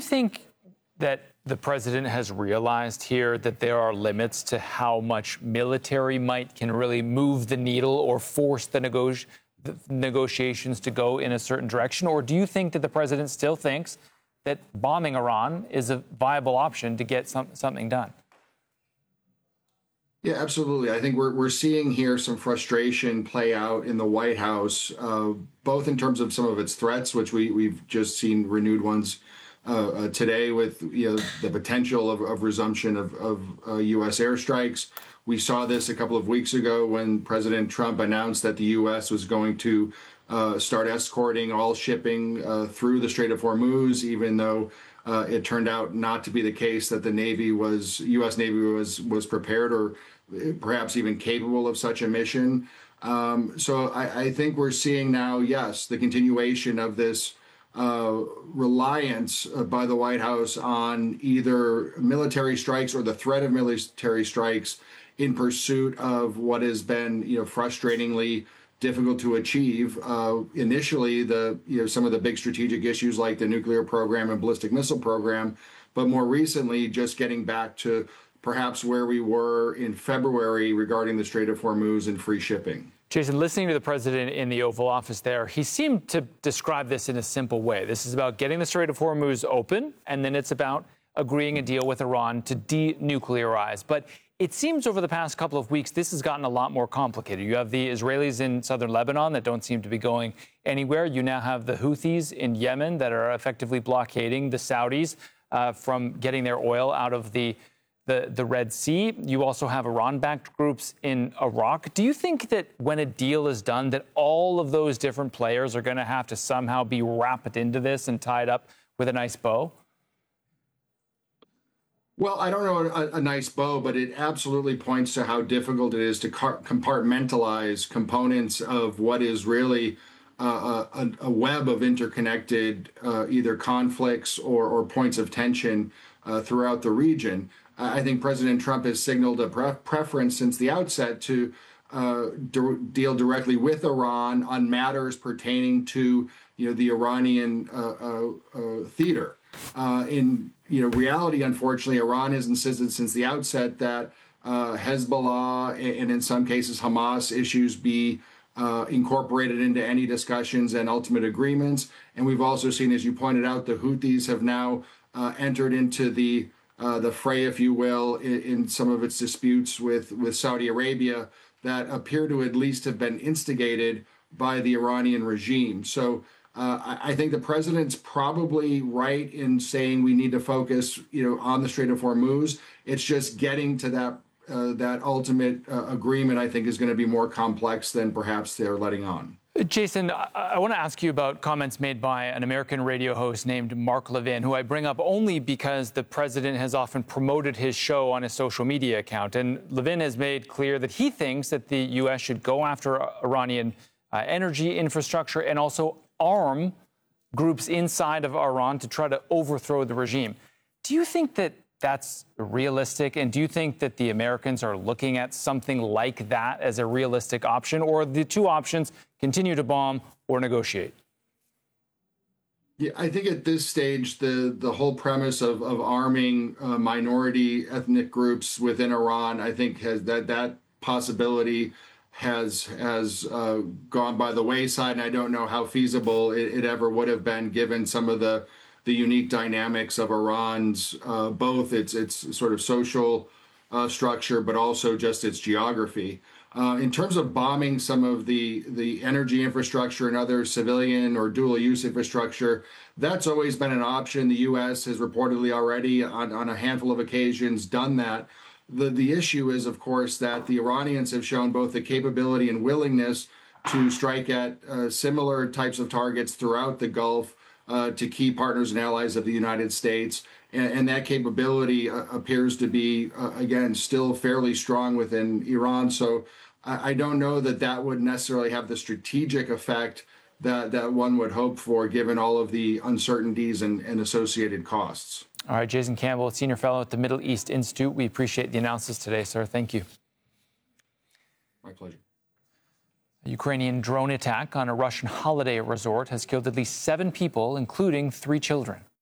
think that the president has realized here that there are limits to how much military might can really move the needle or force the negotiations to go in a certain direction? Or do you think that the president still thinks that bombing Iran is a viable option to get something done? Yeah, absolutely. I think we're seeing here some frustration play out in the White House, both in terms of some of its threats, which we've just seen renewed ones today with the potential of resumption of U.S. airstrikes. We saw this a couple of weeks ago when President Trump announced that the U.S. was going to start escorting all shipping through the Strait of Hormuz, even though it turned out not to be the case, that the U.S. Navy was prepared or perhaps even capable of such a mission. So I think we're seeing now, yes, the continuation of this reliance by the White House on either military strikes or the threat of military strikes in pursuit of what has been, frustratingly difficult to achieve. Initially, some of the big strategic issues like the nuclear program and ballistic missile program, but more recently, just getting back to perhaps where we were in February regarding the Strait of Hormuz and free shipping. Jason, listening to the president in the Oval Office there, he seemed to describe this in a simple way. This is about getting the Strait of Hormuz open, and then it's about agreeing a deal with Iran to denuclearize. But it seems over the past couple of weeks, this has gotten a lot more complicated. You have the Israelis in southern Lebanon that don't seem to be going anywhere. You now have the Houthis in Yemen that are effectively blockading the Saudis from getting their oil out of the Red Sea. You also have Iran-backed groups in Iraq. Do you think that when a deal is done, that all of those different players are going to have to somehow be wrapped into this and tied up with a nice bow? Well, I don't know a nice bow, but it absolutely points to how difficult it is to compartmentalize components of what is really a web of interconnected either conflicts or points of tension throughout the region. I think President Trump has signaled a preference since the outset to deal directly with Iran on matters pertaining to the Iranian theater. In reality, unfortunately, Iran has insisted since the outset that Hezbollah and in some cases Hamas issues be incorporated into any discussions and ultimate agreements. And we've also seen, as you pointed out, the Houthis have now entered into the fray, if you will, in some of its disputes with Saudi Arabia that appear to at least have been instigated by the Iranian regime. So I think the president's probably right in saying we need to focus, on the Strait of Hormuz. It's just getting to that ultimate agreement, I think, is going to be more complex than perhaps they're letting on. Jason, I want to ask you about comments made by an American radio host named Mark Levin, who I bring up only because the president has often promoted his show on his social media account. And Levin has made clear that he thinks that the U.S. should go after Iranian energy infrastructure and also arm groups inside of Iran to try to overthrow the regime. Do you think that that's realistic? And do you think that the Americans are looking at something like that as a realistic option? Or the two options, continue to bomb or negotiate? Yeah, I think at this stage, the whole premise of arming minority ethnic groups within Iran, I think that possibility has gone by the wayside, and I don't know how feasible it ever would have been given some of the unique dynamics of Iran's both its sort of social structure, but also just its geography. In terms of bombing some of the energy infrastructure and other civilian or dual use infrastructure, that's always been an option. The U.S. has reportedly already on a handful of occasions done that. The issue is, of course, that the Iranians have shown both the capability and willingness to strike at similar types of targets throughout the Gulf to key partners and allies of the United States. And that capability appears to be, again, still fairly strong within Iran. So I don't know that would necessarily have the strategic effect that one would hope for, given all of the uncertainties and associated costs. All right, Jason Campbell, Senior Fellow at the Middle East Institute. We appreciate the analysis today, sir. Thank you. My pleasure. A Ukrainian drone attack on a Russian holiday resort has killed at least 7 people, including 3 children.